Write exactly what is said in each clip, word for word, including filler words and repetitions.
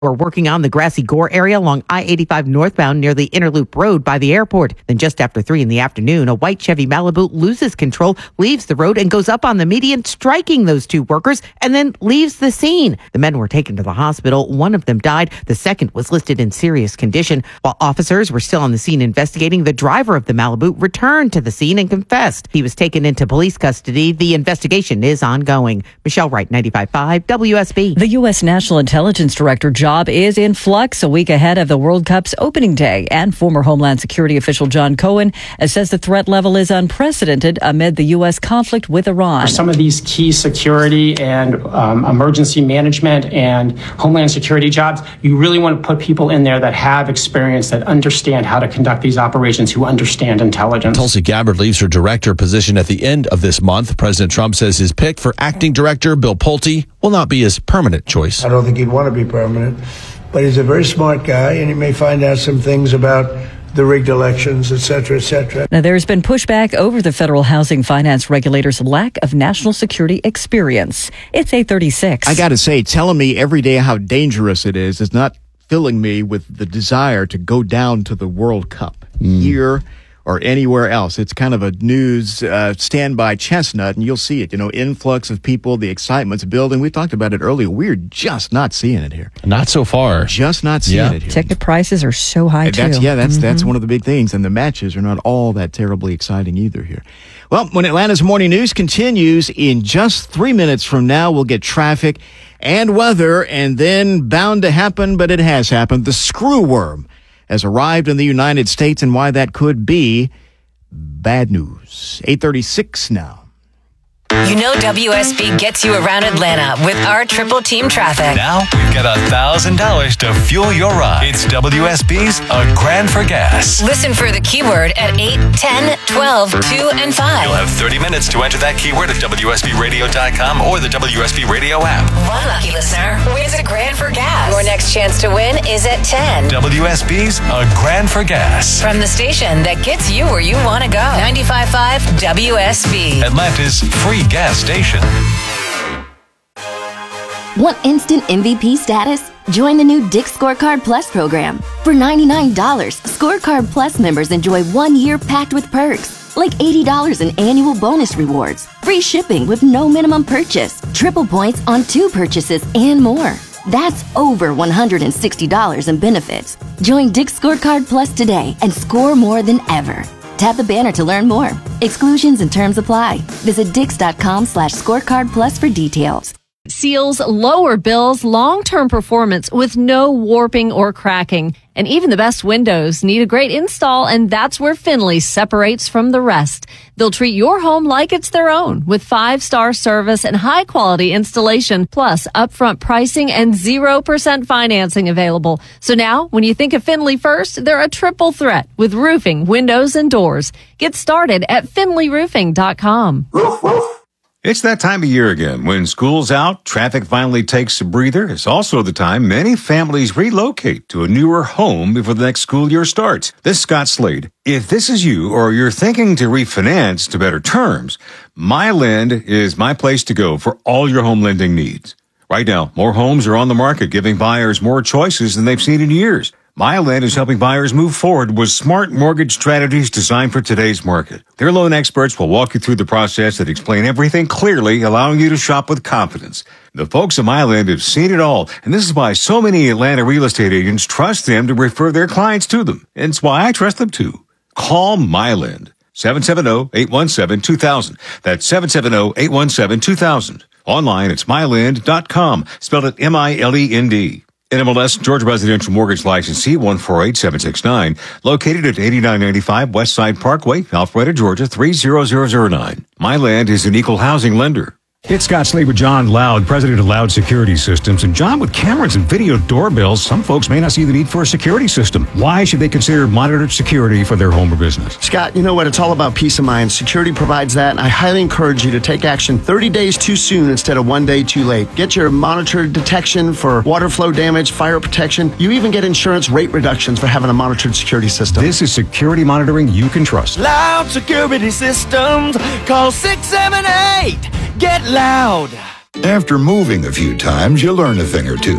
We're working on the Grassy Gore area along I eighty-five northbound near the Interloop Road by the airport. Then just after three in the afternoon, a white Chevy Malibu loses control, leaves the road, and goes up on the median, striking those two workers, and then leaves the scene. The men were taken to the hospital. One of them died. The second was listed in serious condition. While officers were still on the scene investigating, the driver of the Malibu returned to the scene and confessed. He was taken into police custody. The investigation is ongoing. Michelle Wright, ninety-five point five W S B. The U S National Intelligence Director job is in flux a week ahead of the World Cup's opening day, and former Homeland Security official John Cohen says the threat level is unprecedented amid the U S conflict with Iran. For some of these key security and um, emergency management and Homeland Security jobs, you really want to put people in there that have experience, that understand how to conduct these operations, who understand intelligence. Tulsi Gabbard leaves her director position at the end of this month. President Trump says his pick for acting director Bill Pulte will not be his permanent choice. I don't think he'd want to be permanent, but he's a very smart guy, and he may find out some things about the rigged elections, et cetera, et cetera. Now, there's been pushback over the federal housing finance regulator's lack of national security experience. It's eight thirty-six. I got to say, telling me every day how dangerous it is is not filling me with the desire to go down to the World Cup mm. here or anywhere else. It's kind of a news uh, standby chestnut, and you'll see it. You know, influx of people, the excitement's building. We talked about it earlier. We're just not seeing it here. Not so far. Just not seeing yeah. it here. Ticket prices are so high, and that's, too. Yeah, that's mm-hmm. that's one of the big things, and the matches are not all that terribly exciting either here. Well, when Atlanta's Morning News continues, in just three minutes from now, we'll get traffic and weather, and then bound to happen, but it has happened, the screw worm has arrived in the United States, and why that could be bad news. eight thirty-six now. You know W S B gets you around Atlanta with our triple team traffic. Now we've got one thousand dollars to fuel your ride. It's W S B's A Grand for Gas. Listen for the keyword at eight, ten, twelve, two, and five. You'll have thirty minutes to enter that keyword at W S B radio dot com or the W S B Radio app. One lucky listener wins a grand for gas. Your next chance to win is at ten. W S B's A Grand for Gas. From the station that gets you where you want to go. ninety-five point five W S B. Atlanta's free gas station. Want instant M V P status? Join the new Dick's Scorecard Plus program. For ninety-nine dollars, Scorecard Plus members enjoy one year packed with perks, like eighty dollars in annual bonus rewards, free shipping with no minimum purchase, triple points on two purchases, and more. That's over one hundred sixty dollars in benefits. Join Dick's Scorecard Plus today and score more than ever. Tap the banner to learn more. Exclusions and terms apply. Visit dix.com slash scorecard plus for details. Seals lower bills, long-term performance with no warping or cracking. And even the best windows need a great install, and that's where Finley separates from the rest. They'll treat your home like it's their own with five-star service and high-quality installation, plus upfront pricing and zero percent financing available. So now, when you think of Finley first, they're a triple threat with roofing, windows, and doors. Get started at finley roofing dot com. Woof, woof. It's that time of year again. When school's out, traffic finally takes a breather. It's also the time many families relocate to a newer home before the next school year starts. This is Scott Slade. If this is you or you're thinking to refinance to better terms, MyLend is my place to go for all your home lending needs. Right now, more homes are on the market, giving buyers more choices than they've seen in years. MyLend is helping buyers move forward with smart mortgage strategies designed for today's market. Their loan experts will walk you through the process and explain everything clearly, allowing you to shop with confidence. The folks at MyLend have seen it all, and this is why so many Atlanta real estate agents trust them to refer their clients to them. And it's why I trust them too. Call MyLend. seven seven zero, eight one seven, two thousand. That's seven seven zero, eight one seven, two thousand. Online, it's my lend dot com. Spelled it M I L E N D. N M L S Georgia Residential Mortgage Licensee one four eight seven six nine, located at eighty-nine ninety-five West Side Parkway, Alpharetta, Georgia three zero zero zero nine. MyLend is an equal housing lender. It's Scott Slade with John Loud, president of Loud Security Systems. And John, with cameras and video doorbells, some folks may not see the need for a security system. Why should they consider monitored security for their home or business? Scott, you know what? It's all about peace of mind. Security provides that, and I highly encourage you to take action thirty days too soon instead of one day too late. Get your monitored detection for water flow damage, fire protection. You even get insurance rate reductions for having a monitored security system. This is security monitoring you can trust. Loud Security Systems. Call six seven eight. Get loud. After moving a few times, you learn a thing or two.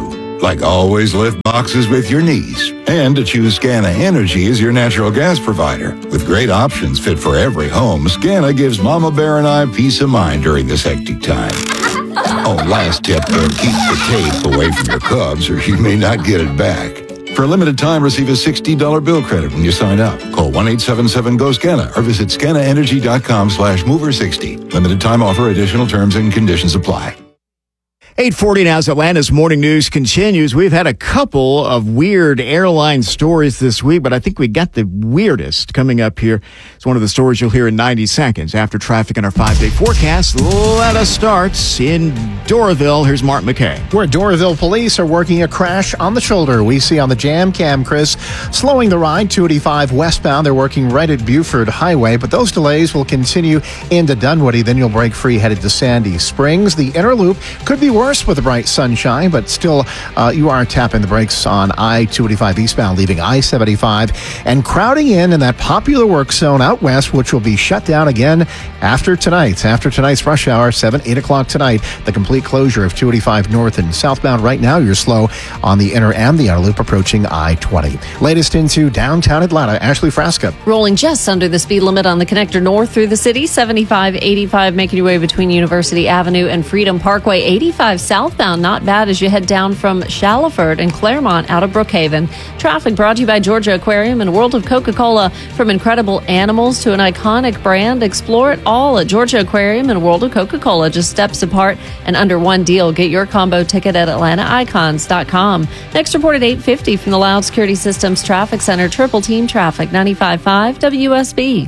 like always lift boxes with your knees, and to choose Scana Energy as your natural gas provider. With great options fit for every home, Scana gives Mama Bear and I peace of mind during this hectic time. Oh, last tip, and keep the tape away from your Cubs or you may not get it back. For a limited time, receive a sixty dollars bill credit when you sign up. Call one eight seven seven G O SCANA or visit scanaenergy.com slash mover 60. Limited time offer, additional terms and conditions apply. eight forty now as Atlanta's morning news continues. We've had a couple of weird airline stories this week, but I think we got the weirdest coming up here. It's one of the stories you'll hear in ninety seconds after traffic in our five-day forecast. Let us start in Doraville. Here's Mark McKay. Where Doraville police are working a crash on the shoulder. We see on the jam cam, Chris, slowing the ride two eighty-five westbound. They're working right at Buford Highway, but those delays will continue into Dunwoody. Then you'll break free headed to Sandy Springs. The inner loop could be worse with the bright sunshine, but still uh, you are tapping the brakes on I two eighty-five eastbound, leaving I seventy-five and crowding in in that popular work zone out west, which will be shut down again after tonight. After tonight's rush hour, seven, eight o'clock tonight, the complete closure of two eighty-five north and southbound. Right now, you're slow on the inner and the outer loop approaching I twenty. Latest into downtown Atlanta, Ashley Frasca. Rolling just under the speed limit on the connector north through the city, seventy-five, eighty-five, making your way between University Avenue and Freedom Parkway, eighty-five southbound, not bad as you head down from Shallowford and Claremont out of Brookhaven. Traffic brought to you by Georgia Aquarium and World of Coca-Cola. From incredible animals to an iconic brand, explore it all at Georgia Aquarium and World of Coca-Cola. Just steps apart and under one deal. Get your combo ticket at atlanta icons dot com. Next report at eight fifty from the Loud Security Systems Traffic Center. Triple Team Traffic, ninety-five point five W S B.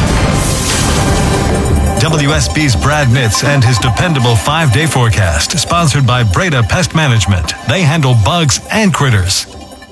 W S B's Brad Nitz and his dependable five-day forecast, sponsored by Breda Pest Management. They handle bugs and critters.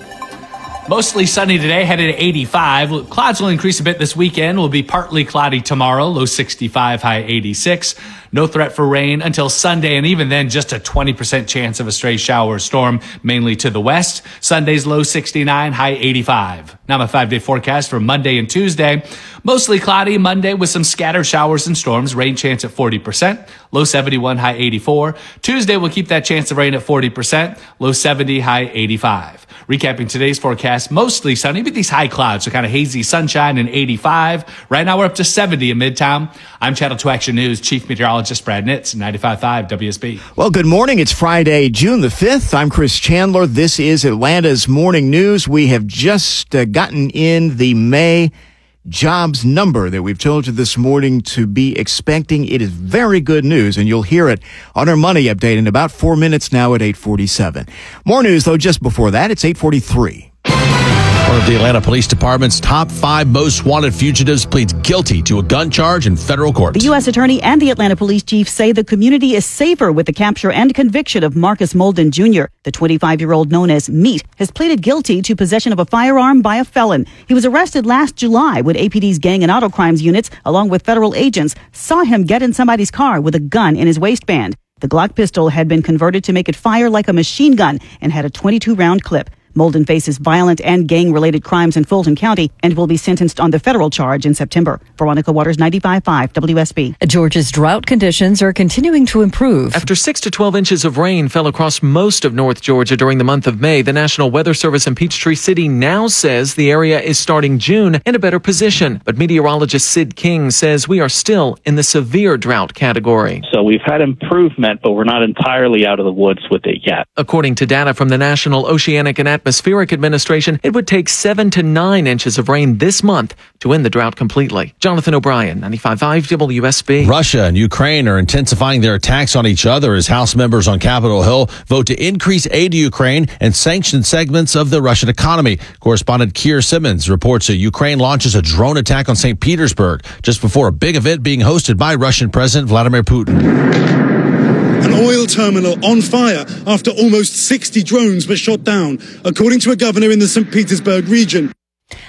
Mostly sunny today, headed to eighty-five. Clouds will increase a bit this weekend. Will be partly cloudy tomorrow, low sixty-five, high eighty-six. No threat for rain until Sunday, and even then, just a twenty percent chance of a stray shower or storm, mainly to the west. Sunday's low sixty-nine, high eighty-five. Now my five-day forecast for Monday and Tuesday. Mostly cloudy Monday with some scattered showers and storms. Rain chance at forty percent, low seventy-one, high eighty-four. Tuesday will keep that chance of rain at forty percent, low seventy, high eighty-five. Recapping today's forecast, mostly sunny, but these high clouds, so kind of hazy sunshine and eighty-five. Right now we're up to seventy in Midtown. I'm Channel two Action News Chief Meteorologist Brad Nitz, ninety-five point five W S B. Well, good morning. It's Friday, June the fifth. I'm Chris Chandler. This is Atlanta's Morning News. We have just uh, gotten in the May jobs number that we've told you this morning to be expecting. It is very good news, and you'll hear it on our money update in about four minutes now at eight forty-seven. More news, though, just before that. It's eight forty-three. One of the Atlanta Police Department's top five most wanted fugitives pleads guilty to a gun charge in federal court. The U S Attorney and the Atlanta Police Chief say the community is safer with the capture and conviction of Marcus Molden Junior The twenty-five-year-old known as Meat has pleaded guilty to possession of a firearm by a felon. He was arrested last July when A P D's gang and auto crimes units, along with federal agents, saw him get in somebody's car with a gun in his waistband. The Glock pistol had been converted to make it fire like a machine gun and had a twenty-two round clip. Molden faces violent and gang-related crimes in Fulton County and will be sentenced on the federal charge in September. Veronica Waters, ninety-five point five W S B. Georgia's drought conditions are continuing to improve. After six to twelve inches of rain fell across most of North Georgia during the month of May, the National Weather Service in Peachtree City now says the area is starting June in a better position. But meteorologist Sid King says we are still in the severe drought category. So we've had improvement, but we're not entirely out of the woods with it yet. According to data from the National Oceanic and Atmospheric Administration, it would take seven to nine inches of rain this month to end the drought completely. Jonathan O'Brien, ninety-five point five W S B. Russia and Ukraine are intensifying their attacks on each other as House members on Capitol Hill vote to increase aid to Ukraine and sanction segments of the Russian economy. Correspondent Keir Simmons reports that Ukraine launches a drone attack on Saint Petersburg just before a big event being hosted by Russian President Vladimir Putin. An oil terminal on fire after almost sixty drones were shot down, according to a governor in the Saint Petersburg region.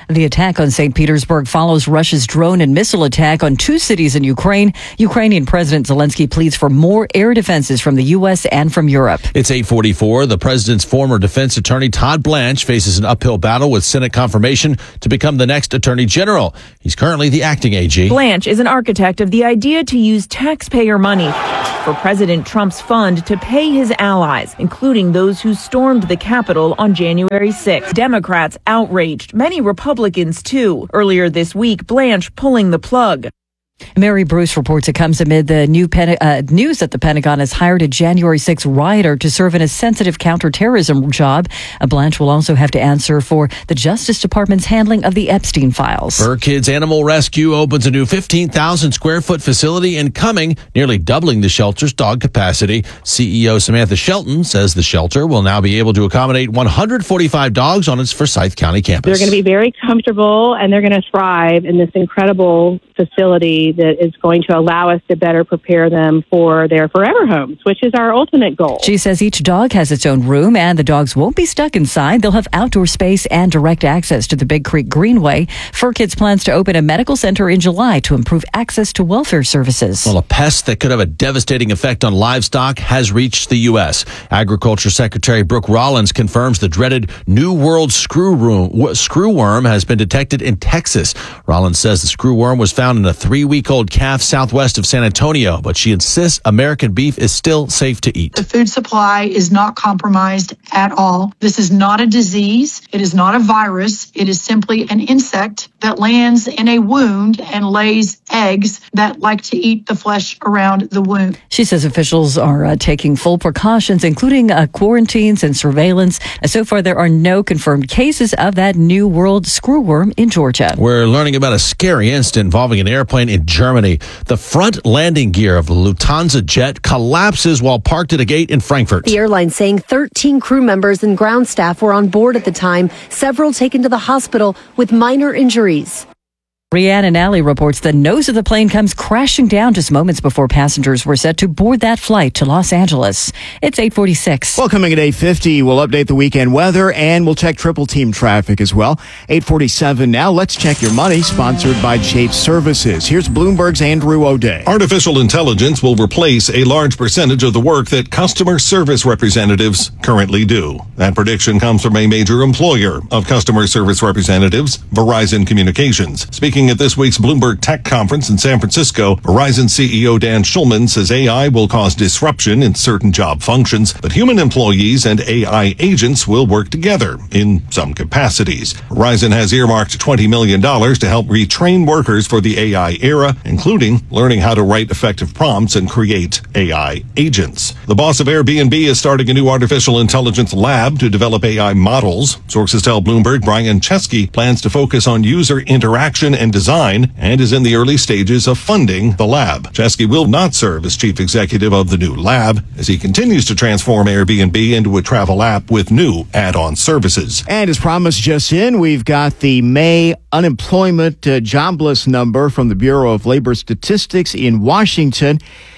The attack on Saint Petersburg follows Russia's drone and missile attack on two cities in Ukraine. Ukrainian President Zelensky pleads for more air defenses from the U S and from Europe. It's eight forty-four. The president's former defense attorney, Todd Blanche, faces an uphill battle with Senate confirmation to become the next attorney general. He's currently the acting A G. Blanche is an architect of the idea to use taxpayer money for President Trump's fund to pay his allies, including those who stormed the Capitol on January sixth. Democrats outraged, many Republicans too. Earlier this week, Blanche pulling the plug. Mary Bruce reports it comes amid the new Pen- uh, news that the Pentagon has hired a January sixth rioter to serve in a sensitive counterterrorism job. Uh, Blanche will also have to answer for the Justice Department's handling of the Epstein files. Fur Kids Animal Rescue opens a new fifteen thousand square foot facility in Cumming, nearly doubling the shelter's dog capacity. C E O Samantha Shelton says the shelter will now be able to accommodate one hundred forty-five dogs on its Forsyth County campus. They're going to be very comfortable and they're going to thrive in this incredible facility that is going to allow us to better prepare them for their forever homes, which is our ultimate goal. She says each dog has its own room and the dogs won't be stuck inside. They'll have outdoor space and direct access to the Big Creek Greenway. Fur Kids plans to open a medical center in July to improve access to welfare services. Well, a pest that could have a devastating effect on livestock has reached the U S. Agriculture Secretary Brooke Rollins confirms the dreaded New World screw room, screwworm has been detected in Texas. Rollins says the screwworm was found in a three-week-old calf southwest of San Antonio, but she insists American beef is still safe to eat. The food supply is not compromised at all. This is not a disease. It is not a virus. It is simply an insect that lands in a wound and lays eggs that like to eat the flesh around the wound. She says officials are uh, taking full precautions, including uh, quarantines and surveillance. And so far, there are no confirmed cases of that New World screwworm in Georgia. We're learning about a scary incident involving an airplane in Germany. The front landing gear of the Lufthansa jet collapses while parked at a gate in Frankfurt. The airline saying thirteen crew members and ground staff were on board at the time, several taken to the hospital with minor injuries. Rhiannon Alley reports the nose of the plane comes crashing down just moments before passengers were set to board that flight to Los Angeles. It's eight forty-six. Well, coming at eight fifty, we'll update the weekend weather and we'll check triple team traffic as well. eight forty-seven now. Let's check your money, sponsored by Chase Services. Here's Bloomberg's Andrew O'Day. Artificial intelligence will replace a large percentage of the work that customer service representatives currently do. That prediction comes from a major employer of customer service representatives, Verizon Communications. Speaking at this week's Bloomberg Tech Conference in San Francisco, Verizon C E O Dan Schulman says A I will cause disruption in certain job functions, but human employees and A I agents will work together in some capacities. Verizon has earmarked twenty million dollars to help retrain workers for the A I era, including learning how to write effective prompts and create A I agents. The boss of Airbnb is starting a new artificial intelligence lab to develop A I models. Sources tell Bloomberg Brian Chesky plans to focus on user interaction and design and is in the early stages of funding the lab. Chesky will not serve as chief executive of the new lab as he continues to transform Airbnb into a travel app with new add-on services. And as promised just in, we've got the May unemployment uh, jobless number from the Bureau of Labor Statistics in Washington.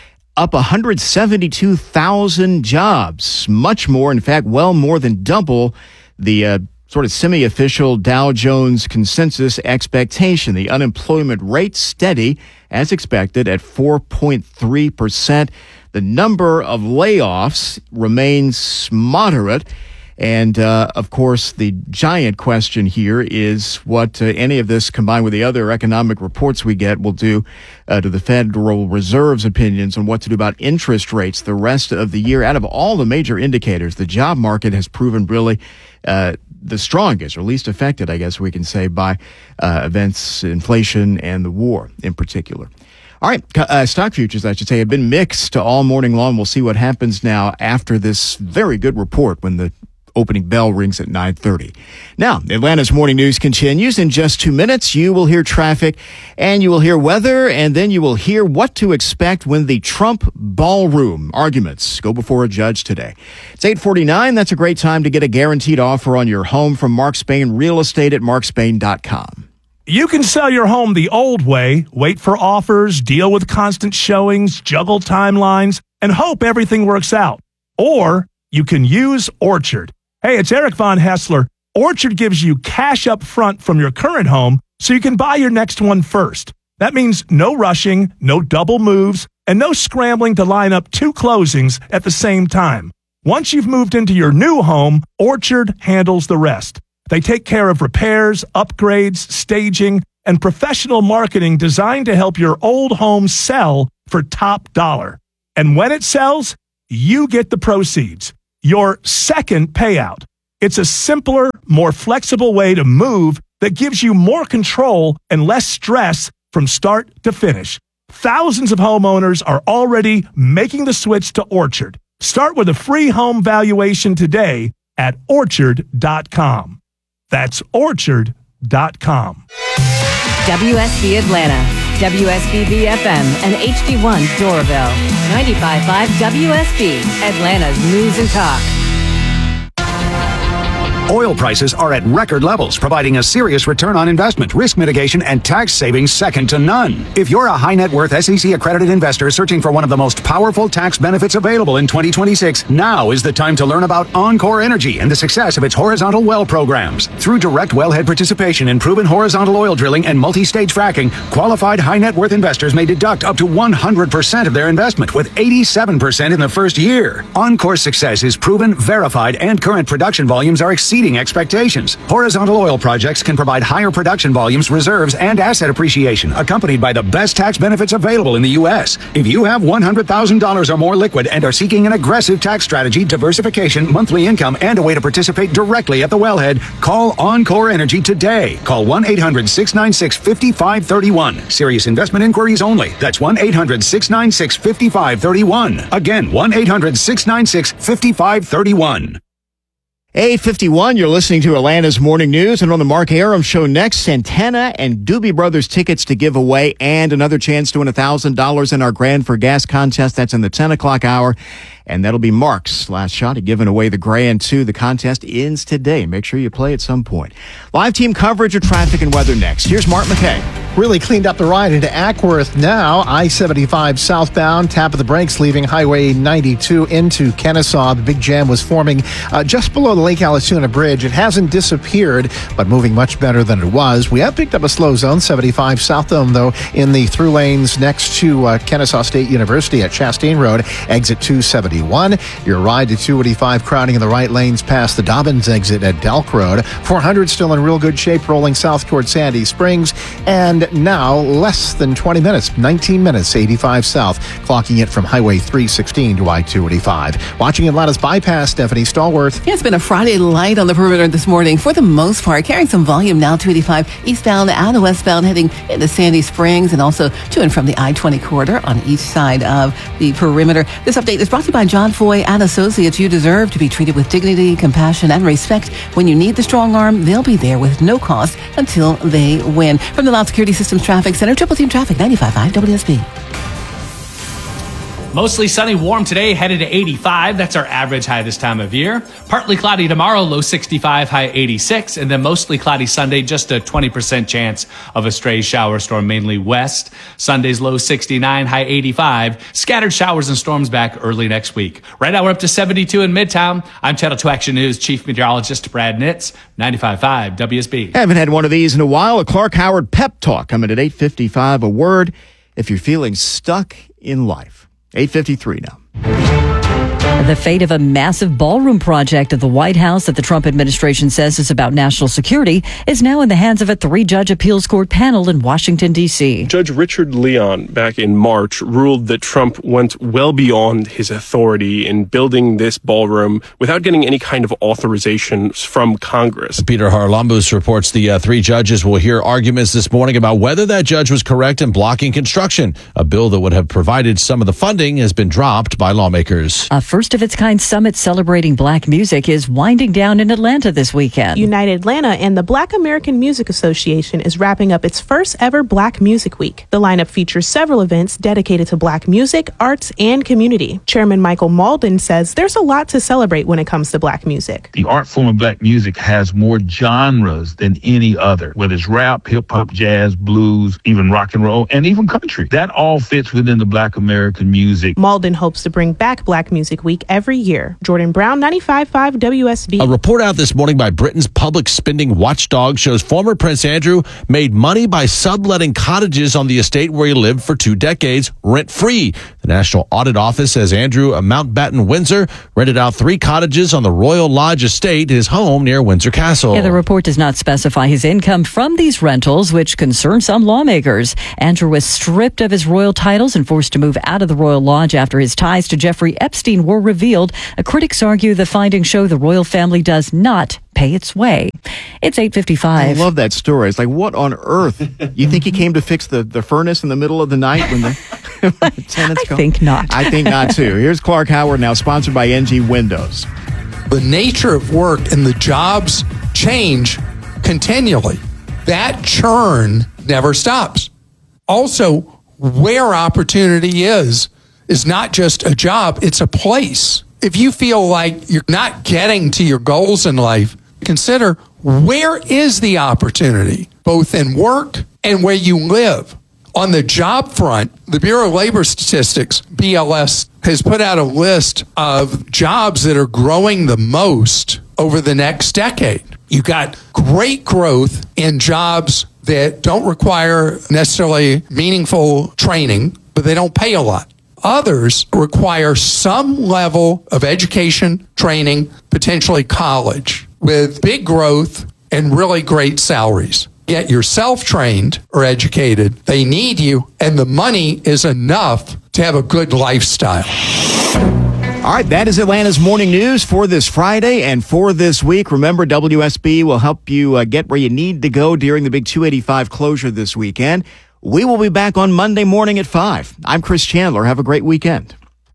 Up one hundred seventy-two thousand jobs, much more, in fact, well more than double the uh, sort of semi-official Dow Jones consensus expectation. The unemployment rate steady, as expected, at four point three percent. The number of layoffs remains moderate. And, uh, of course, the giant question here is what uh, any of this, combined with the other economic reports we get, will do uh, to the Federal Reserve's opinions on what to do about interest rates the rest of the year. Out of all the major indicators, the job market has proven really uh, the strongest, or least affected, I guess we can say, by uh, events, inflation, and the war in particular. All right, uh, stock futures, I should say, have been mixed all morning long. We'll see what happens now after this very good report when the opening bell rings at nine thirty. Now, Atlanta's morning news continues. In just two minutes, you will hear traffic and you will hear weather, and then you will hear what to expect when the Trump ballroom arguments go before a judge today. It's eight forty-nine. That's a great time to get a guaranteed offer on your home from Mark Spain Real Estate at mark spain dot com. You can sell your home the old way, wait for offers, deal with constant showings, juggle timelines, and hope everything works out. Or you can use Orchard. Hey, it's Eric Von Hessler. Orchard gives you cash up front from your current home so you can buy your next one first. That means no rushing, no double moves, and no scrambling to line up two closings at the same time. Once you've moved into your new home, Orchard handles the rest. They take care of repairs, upgrades, staging, and professional marketing designed to help your old home sell for top dollar. And when it sells, you get the proceeds, your second payout. It's a simpler, more flexible way to move that gives you more control and less stress from start to finish. Thousands of homeowners are already making the switch to Orchard. Start with a free home valuation today at orchard dot com. That's orchard dot com. W S B Atlanta, W S B B F M, and H D one Doraville. ninety-five point five W S B, Atlanta's News and Talk. Oil prices are at record levels, providing a serious return on investment, risk mitigation, and tax savings second to none. If you're a high net worth S E C accredited investor searching for one of the most powerful tax benefits available in twenty twenty-six, now is the time to learn about Encore Energy and the success of its horizontal well programs. Through direct wellhead participation in proven horizontal oil drilling and multi-stage fracking, qualified high net worth investors may deduct up to one hundred percent of their investment, with eighty-seven percent in the first year. Encore's success is proven, verified, and current production volumes are exceeding expectations. Horizontal oil projects can provide higher production volumes, reserves, and asset appreciation, accompanied by the best tax benefits available in the U S. If you have one hundred thousand dollars or more liquid and are seeking an aggressive tax strategy, diversification, monthly income, and a way to participate directly at the wellhead, call Encore Energy today. Call one eight hundred, six nine six, five five three one. Serious investment inquiries only. That's one eight hundred, six nine six, five five three one. Again, one eight hundred, six nine six, five five three one. eight fifty-one, you're listening to Atlanta's Morning News, and on the Mark Arum Show next, Santana and Doobie Brothers tickets to give away and another chance to win one thousand dollars in our Grand for Gas contest. That's in the ten o'clock hour, and that'll be Mark's last shot at giving away the Grand two. The contest ends today. Make sure you play at some point. Live team coverage of traffic and weather next. Here's Mark McKay. Really cleaned up the ride into Ackworth now. I seventy-five southbound, tap of the brakes, leaving Highway ninety-two into Kennesaw. The big jam was forming uh, just below the Lake Allatoona Bridge. It hasn't disappeared, but moving much better than it was. We have picked up a slow zone, seventy-five southbound, though, in the through lanes next to uh, Kennesaw State University at Chastain Road, exit two seventy-one. Your ride to two eighty-five crowding in the right lanes past the Dobbins exit at Delk Road. four hundred still in real good shape, rolling south toward Sandy Springs. And now less than twenty minutes, nineteen minutes, eighty-five south, clocking it from Highway three sixteen to I two eighty-five. Watching Atlanta's bypass, Stephanie Stallworth. Yeah, it's been a Friday light on the perimeter this morning for the most part, carrying some volume now. two eighty-five eastbound and westbound heading into Sandy Springs, and also to and from the I twenty corridor on each side of the perimeter. This update is brought to you by John Foy and Associates. You deserve to be treated with dignity, compassion, and respect. When you need the strong arm, they'll be there with no cost until they win. From the Loud Security Systems Traffic Center, Triple Team Traffic, ninety-five point five W S B. Mostly sunny, warm today, headed to eighty-five. That's our average high this time of year. Partly cloudy tomorrow, low sixty-five, high eighty-six. And then mostly cloudy Sunday, just a twenty percent chance of a stray shower storm, mainly west. Sunday's low sixty-nine, high eighty-five. Scattered showers and storms back early next week. Right now we're up to seventy-two in Midtown. I'm Channel two Action News Chief Meteorologist Brad Nitz, ninety-five point five W S B. Haven't had one of these in a while. A Clark Howard pep talk coming at eight fifty-five. A word if you're feeling stuck in life. eight fifty-three now. The fate of a massive ballroom project at the White House that the Trump administration says is about national security is now in the hands of a three-judge appeals court panel in Washington, D C. Judge Richard Leon, back in March, ruled that Trump went well beyond his authority in building this ballroom without getting any kind of authorization from Congress. Peter Harlambous reports the uh, three judges will hear arguments this morning about whether that judge was correct in blocking construction. A bill that would have provided some of the funding has been dropped by lawmakers. A first of its kind summit celebrating black music is winding down in Atlanta this weekend. Unite Atlanta and the Black American Music Association is wrapping up its first ever Black Music Week. The lineup features several events dedicated to black music, arts, and community. Chairman Michael Malden says there's a lot to celebrate when it comes to black music. The art form of black music has more genres than any other, whether it's rap, hip-hop, jazz, blues, even rock and roll, and even country. That all fits within the Black American music. Malden hopes to bring back Black Music Week Week every year. Jordan Brown, ninety-five point five W S B. A report out this morning by Britain's public spending watchdog shows former Prince Andrew made money by subletting cottages on the estate where he lived for two decades, rent-free. The National Audit Office says Andrew of Mountbatten, Windsor, rented out three cottages on the Royal Lodge estate, his home near Windsor Castle. Yeah, the report does not specify his income from these rentals, which concern some lawmakers. Andrew was stripped of his royal titles and forced to move out of the Royal Lodge after his ties to Jeffrey Epstein were revealed. Critics argue the findings show the royal family does not pay its way. It's eight fifty-five. I love that story. It's like, what on earth? You think he came to fix the, the furnace in the middle of the night when the, when the tenants I come? think not. I think not, too. Here's Clark Howard, now sponsored by N G Windows. The nature of work and the jobs change continually. That churn never stops. Also, where opportunity is, is not just a job, it's a place. If you feel like you're not getting to your goals in life, consider where is the opportunity, both in work and where you live. On the job front, the Bureau of Labor Statistics, B L S, has put out a list of jobs that are growing the most over the next decade. You got great growth in jobs that don't require necessarily meaningful training, but they don't pay a lot. Others require some level of education, training, potentially college, with big growth and really great salaries. Get yourself trained or educated. They need you, and the money is enough to have a good lifestyle. All right, that is Atlanta's morning news for this Friday and for this week. Remember, W S B will help you uh, get where you need to go during the big two eighty-five closure this weekend. We will be back on Monday morning at five. I'm Chris Chandler. Have a great weekend.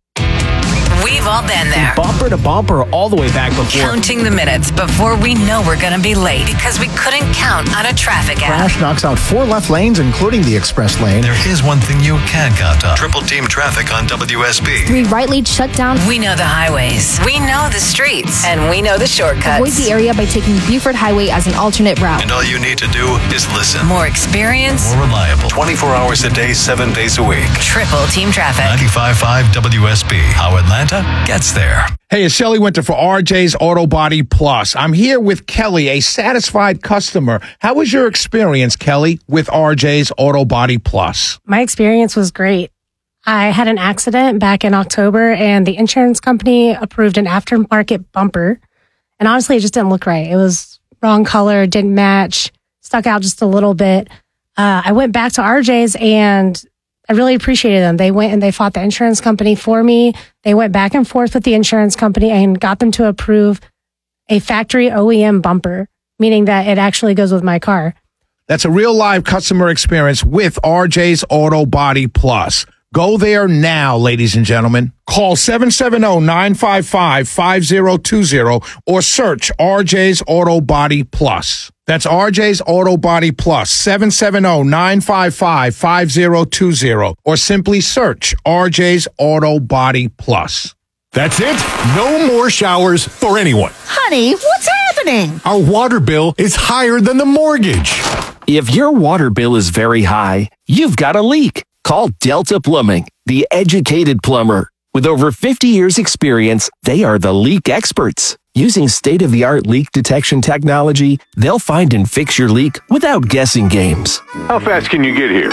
We've all been there. Bumper to bumper all the way back before. Counting the minutes before we know we're going to be late because we couldn't count on a traffic app. Crash knocks out four left lanes, including the express lane. There is one thing you can count on. Triple team traffic on W S B. Three right lanes shut down. We know the highways. We know the streets. And we know the shortcuts. Avoid the area by taking Buford Highway as an alternate route. And all you need to do is listen. More experience. More reliable. twenty-four hours a day, seven days a week. Triple team traffic. ninety-five point five W S B. How Atlanta gets there. Hey, it's Shelley Winter for R J's Auto Body Plus. I'm here with Kelly, a satisfied customer. How was your experience, Kelly, with R J's Auto Body Plus? My experience was great. I had an accident back in October, and the insurance company approved an aftermarket bumper. And honestly, it just didn't look right. It was wrong color, didn't match, stuck out just a little bit. Uh, I went back to R J's, and I really appreciated them. They went and they fought the insurance company for me. They went back and forth with the insurance company and got them to approve a factory O E M bumper, meaning that it actually goes with my car. That's a real live customer experience with R J's Auto Body Plus. Go there now, ladies and gentlemen. Call seven seven zero, nine five five, five zero two zero or search R J's Auto Body Plus. That's R J's Auto Body Plus, seven seven zero, nine five five, five zero two zero, or simply search R J's Auto Body Plus. That's it. No more showers for anyone. Honey, what's happening? Our water bill is higher than the mortgage. If your water bill is very high, you've got a leak. Call Delta Plumbing, the educated plumber. With over fifty years experience, they are the leak experts. Using state-of-the-art leak detection technology, they'll find and fix your leak without guessing games. How fast can you get here?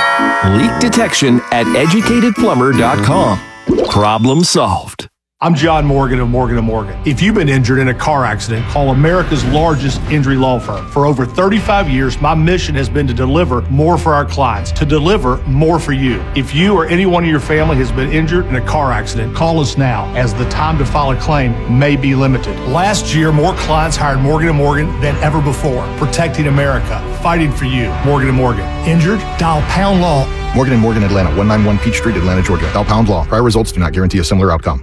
Leak detection at educated plumber dot com. Problem solved. I'm John Morgan of Morgan and Morgan. If you've been injured in a car accident, call America's largest injury law firm. For over thirty-five years, my mission has been to deliver more for our clients, to deliver more for you. If you or anyone in your family has been injured in a car accident, call us now, as the time to file a claim may be limited. Last year, more clients hired Morgan and Morgan than ever before, protecting America, fighting for you. Morgan and Morgan. Injured? Dial pound law. Morgan and Morgan Atlanta, one ninety-one Peachtree, Atlanta, Georgia. Dial pound law. Prior results do not guarantee a similar outcome.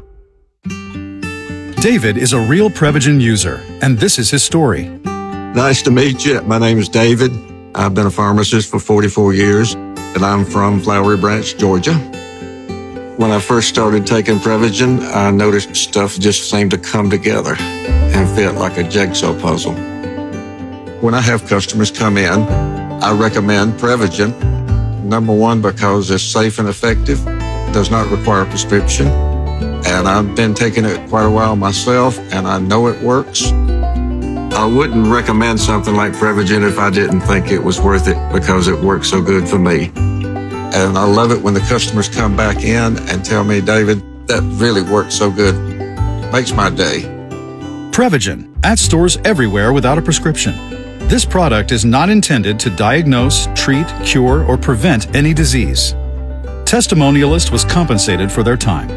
David is a real Prevagen user, and this is his story. Nice to meet you. My name is David. I've been a pharmacist for forty-four years, and I'm from Flowery Branch, Georgia. When I first started taking Prevagen, I noticed stuff just seemed to come together and fit like a jigsaw puzzle. When I have customers come in, I recommend Prevagen. Number one, because it's safe and effective, does not require a prescription, and I've been taking it quite a while myself, and I know it works. I wouldn't recommend something like Prevagen if I didn't think it was worth it because it works so good for me. And I love it when the customers come back in and tell me, David, that really works so good. Makes my day. Prevagen, at stores everywhere without a prescription. This product is not intended to diagnose, treat, cure, or prevent any disease. Testimonialist was compensated for their time.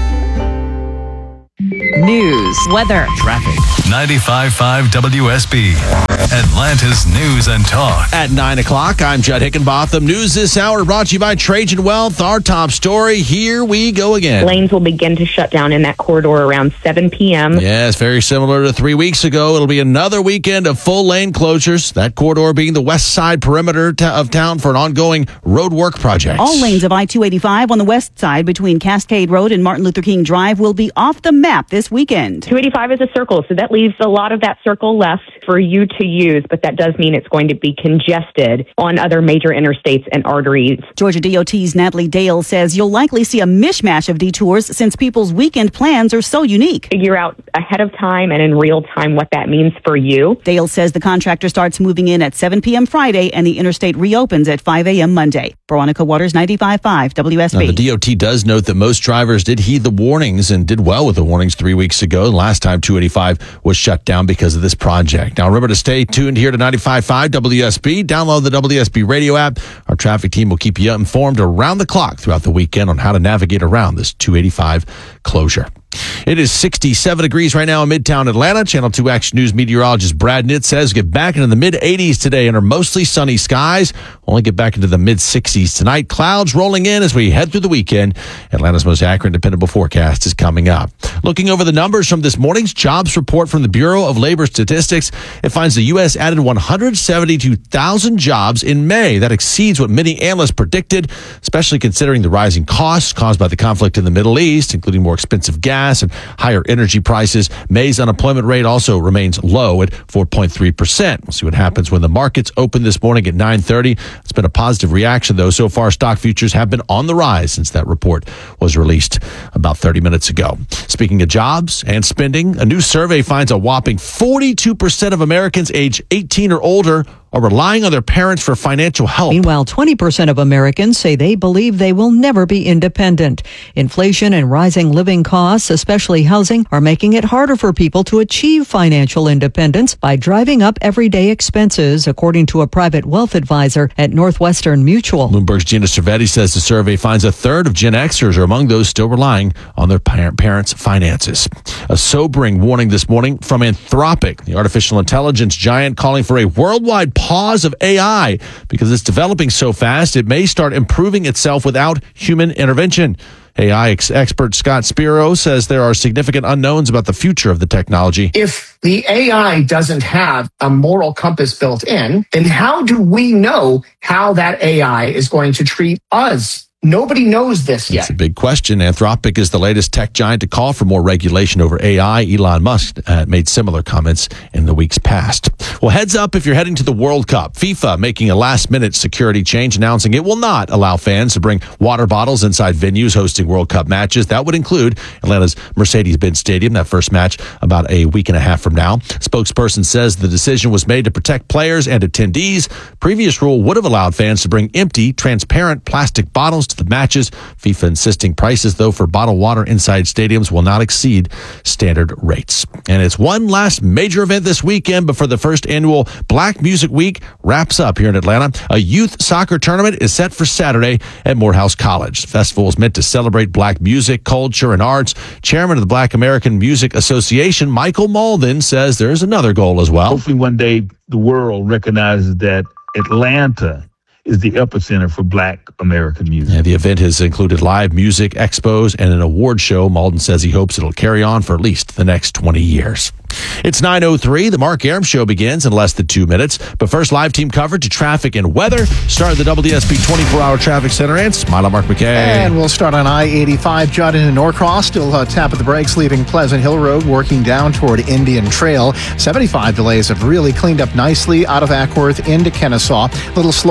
News, weather, traffic. ninety-five point five W S B, Atlanta's News and Talk. At nine o'clock, I'm Judd Hickenbotham. News this hour brought to you by Trajan Wealth. Our top story, here we go again. Lanes will begin to shut down in that corridor around seven p.m. Yes, very similar to three weeks ago. It'll be another weekend of full lane closures. That corridor being the west side perimeter of town for an ongoing road work project. All lanes of I two eighty-five on the west side between Cascade Road and Martin Luther King Drive will be off the map this weekend. two eighty-five is a circle, so that leaves a lot of that circle left for you to use, but that does mean it's going to be congested on other major interstates and arteries. Georgia D O T's Natalie Dale says you'll likely see a mishmash of detours since people's weekend plans are so unique. Figure out ahead of time and in real time what that means for you. Dale says the contractor starts moving in at seven p.m. Friday and the interstate reopens at five a.m. Monday. Veronica Waters, ninety-five point five W S B. Now, the D O T does note that most drivers did heed the warnings and did well with the warnings three weeks ago. The last time two eighty-five was shut down because of this project. Now, remember to stay tuned here to ninety-five point five W S B. Download the W S B radio app. Our traffic team will keep you informed around the clock throughout the weekend on how to navigate around this two eighty-five closure. It is sixty-seven degrees right now in Midtown Atlanta. Channel two Action News meteorologist Brad Nitt says get back into the mid eighties today under mostly sunny skies. Only get back into the mid sixties tonight. Clouds rolling in as we head through the weekend. Atlanta's most accurate and dependable forecast is coming up. Looking over the numbers from this morning's jobs report from the Bureau of Labor Statistics, it finds the U S added one hundred seventy-two thousand jobs in May. That exceeds what many analysts predicted, especially considering the rising costs caused by the conflict in the Middle East, including more expensive gas and higher energy prices. May's unemployment rate also remains low at four point three percent. We'll see what happens when the markets open this morning at nine thirty. It's been a positive reaction, though. So far, stock futures have been on the rise since that report was released about thirty minutes ago. Speaking of jobs and spending, a new survey finds a whopping forty-two percent of Americans age eighteen or older are relying on their parents for financial help. Meanwhile, twenty percent of Americans say they believe they will never be independent. Inflation and rising living costs, especially housing, are making it harder for people to achieve financial independence by driving up everyday expenses, according to a private wealth advisor at Northwestern Mutual. Bloomberg's Gina Cervetti says the survey finds a third of Gen Xers are among those still relying on their parents' finances. A sobering warning this morning from Anthropic, the artificial intelligence giant, calling for a worldwide pause of A I because it's developing so fast it may start improving itself without human intervention. A I ex- expert Scott Spiro says there are significant unknowns about the future of the technology. If the A I doesn't have a moral compass built in, then how do we know how that A I is going to treat us? Nobody knows this yet. It's a big question. Anthropic is the latest tech giant to call for more regulation over A I. Elon Musk uh, made similar comments in the weeks past. Well, heads up if you're heading to the World Cup. FIFA making a last-minute security change, announcing it will not allow fans to bring water bottles inside venues hosting World Cup matches. That would include Atlanta's Mercedes-Benz Stadium, that first match about a week and a half from now. Spokesperson says the decision was made to protect players and attendees. Previous rule would have allowed fans to bring empty, transparent plastic bottles to the matches. FIFA insisting prices, though, for bottled water inside stadiums will not exceed standard rates. And it's one last major event this weekend before the first annual Black Music Week wraps up here in Atlanta. A youth soccer tournament is set for Saturday at Morehouse College. The festival is meant to celebrate Black music, culture, and arts. Chairman of the Black American Music Association, Michael Malden, says there's another goal as well. Hopefully one day the world recognizes that Atlanta is the epicenter for Black American music. Yeah, the event has included live music, expos, and an award show. Malden says he hopes it'll carry on for at least the next twenty years. It's nine oh three. The Mark Arum Show begins in less than two minutes. But first, live team coverage of traffic and weather. Start at the W S B twenty-four hour Traffic Center. And Smile on Mark McKay. And we'll start on I eighty-five, Judd into Norcross. Still uh, tap at the brakes, leaving Pleasant Hill Road, working down toward Indian Trail. seventy-five delays have really cleaned up nicely out of Ackworth into Kennesaw. A little slow if you're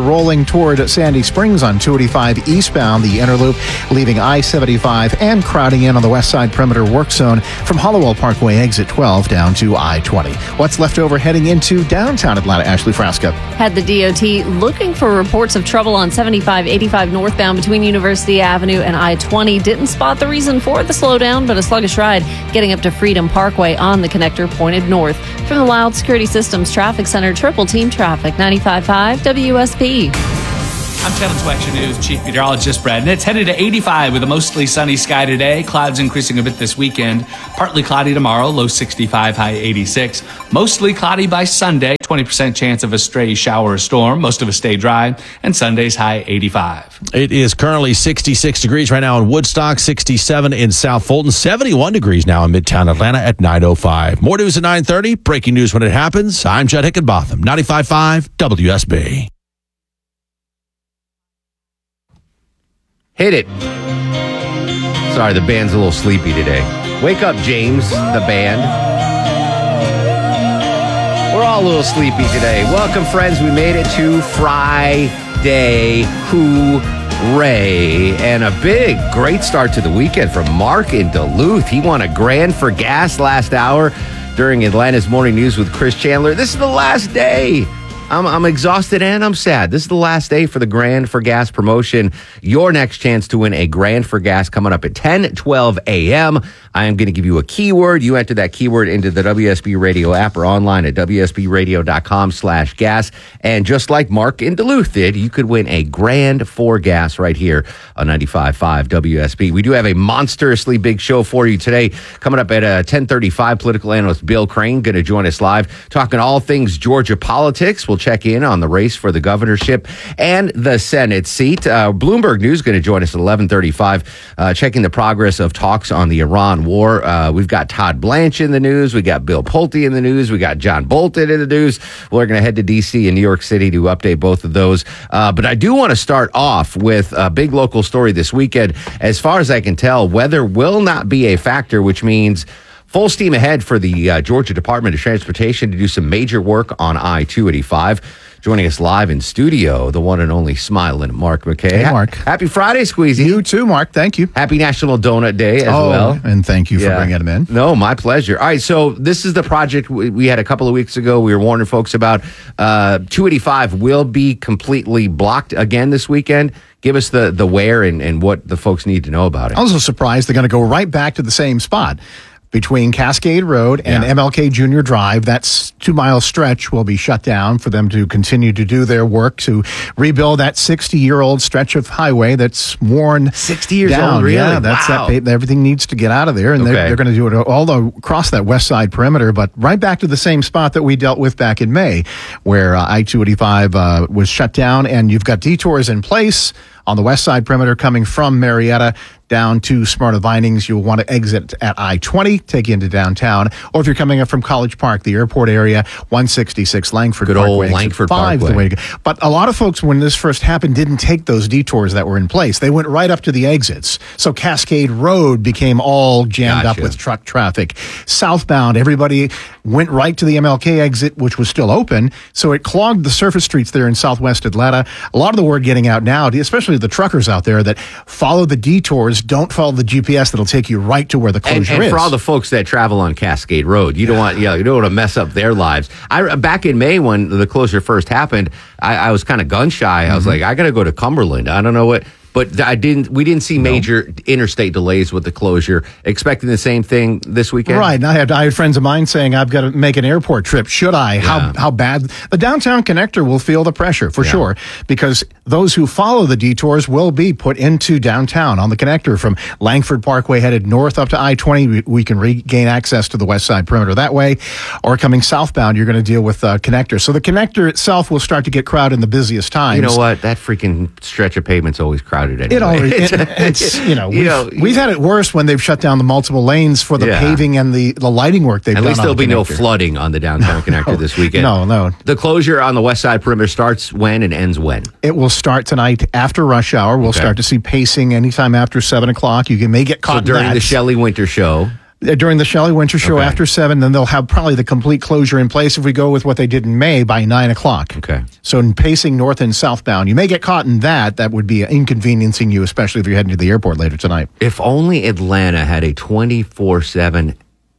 rolling toward Sandy Springs on two eighty-five eastbound, the inner loop, leaving I seventy-five and crowding in on the west side perimeter work zone from Hollowell Parkway exit twelve down to I twenty. What's left over heading into downtown Atlanta? Ashley Frasca. Had the D O T looking for reports of trouble on seventy-five eighty-five northbound between University Avenue and I twenty. Didn't spot the reason for the slowdown, but a sluggish ride getting up to Freedom Parkway on the connector pointed north. From the Loud Security Systems Traffic Center, Triple Team Traffic, ninety-five point five W S P. I'm Channel two Action News Chief Meteorologist Brad Nitz. Headed to eighty-five with a mostly sunny sky today. Clouds increasing a bit this weekend. Partly cloudy tomorrow, low sixty-five, high eighty-six. Mostly cloudy by Sunday, twenty percent chance of a stray shower or storm. Most of us stay dry. And Sunday's high eighty-five. It is currently sixty-six degrees right now in Woodstock, sixty-seven in South Fulton, seventy-one degrees now in Midtown Atlanta at nine oh five. More news at nine thirty. Breaking news when it happens. I'm Judd Hickenbotham, ninety-five point five W S B. Hit it. Sorry, the band's a little sleepy today. Wake up, James, the band. We're all a little sleepy today. Welcome, friends. We made it to Friday. Hooray. And a big, great start to the weekend from Mark in Duluth. He won a grand for gas last hour during Atlanta's Morning News with Chris Chandler. This is the last day. I'm, I'm exhausted and I'm sad. This is the last day for the Grand for Gas promotion. Your next chance to win a Grand for Gas coming up at ten twelve a.m. I am going to give you a keyword. You enter that keyword into the W S B Radio app or online at W S B radio dot com slash gas. And just like Mark in Duluth did, you could win a Grand for Gas right here on ninety-five point five W S B. We do have a monstrously big show for you today. Coming up at uh, ten thirty-five, political analyst Bill Crane going to join us live, talking all things Georgia politics. We'll check in on the race for the governorship and the Senate seat. Uh, Bloomberg News going to join us at eleven thirty-five, uh, checking the progress of talks on the Iran war. Uh, we've got Todd Blanche in the news. We got Bill Pulte in the news. We got John Bolton in the news. We're going to head to D C and New York City to update both of those. Uh, but I do want to start off with a big local story this weekend. As far as I can tell, weather will not be a factor, which means full steam ahead for the uh, Georgia Department of Transportation to do some major work on I two eighty-five. Joining us live in studio, the one and only smiling Mark McKay. Hey, Mark. Ha- happy Friday, Squeezy. You too, Mark. Thank you. Happy National Donut Day as oh, well. And thank you for yeah. bringing them in. No, my pleasure. All right, so this is the project we, we had a couple of weeks ago. We were warning folks about. Uh, two eighty-five will be completely blocked again this weekend. Give us the, the where and, and what the folks need to know about it. I was also surprised they're going to go right back to the same spot. Between Cascade Road and yeah. M L K Junior Drive, that two-mile stretch will be shut down for them to continue to do their work to rebuild that sixty-year-old stretch of highway that's worn sixty years down. old, really? Yeah, that's wow. that. Everything needs to get out of there, and okay. they're, they're going to do it all the, across that west side perimeter, but right back to the same spot that we dealt with back in May, where uh, I two eighty-five uh, was shut down, and you've got detours in place on the west side perimeter coming from Marietta down to Sparta Vinings. You'll want to exit at I twenty, take you into downtown. Or if you're coming up from College Park, the airport area, one sixty-six Langford Good Parkway. old Langford five Parkway. The way to go. But a lot of folks, when this first happened, didn't take those detours that were in place. They went right up to the exits. So Cascade Road became all jammed Gotcha. up with truck traffic. Southbound, everybody went right to the M L K exit, which was still open. So it clogged the surface streets there in southwest Atlanta. A lot of the word getting out now, especially the truckers out there, that follow the detours, don't follow the G P S that'll take you right to where the closure and, and is. for all the folks that travel on Cascade Road, you don't want, yeah, you don't want to mess up their lives. I back in May when the closure first happened, I, I was kind of gun shy. I was Mm-hmm. like, I got to go to Cumberland. I don't know what. But I didn't. We didn't see major no. interstate delays with the closure. Expecting the same thing this weekend, right? And I had I had friends of mine saying, "I've got to make an airport trip. Should I? Yeah. How how bad?" The downtown connector will feel the pressure for yeah. sure, because those who follow the detours will be put into downtown on the connector from Langford Parkway headed north up to I twenty. We, we can regain access to the west side perimeter that way, or coming southbound, you're going to deal with uh, connector. So the connector itself will start to get crowded in the busiest times. You know what? That freaking stretch of pavement's always crowded. Anyway. It already, it, it's, you know, you we've, know, we've had it worse when they've shut down the multiple lanes for the yeah. paving and the, the lighting work they've At done. At least there'll the be connector. no flooding on the downtown no, connector this weekend. No, no. The closure on the west side perimeter starts when and ends when? It will start tonight after rush hour. We'll okay. start to see pacing anytime after seven o'clock. You can, may get caught so during in that. the Shelley Winter Show. during the Shelley Winter Show Okay. after seven. Then they'll have probably the complete closure in place if we go with what they did in May by nine o'clock. Okay. So in pacing north and southbound, you may get caught in that. That would be inconveniencing you, especially if you're heading to the airport later tonight. If only Atlanta had a twenty-four seven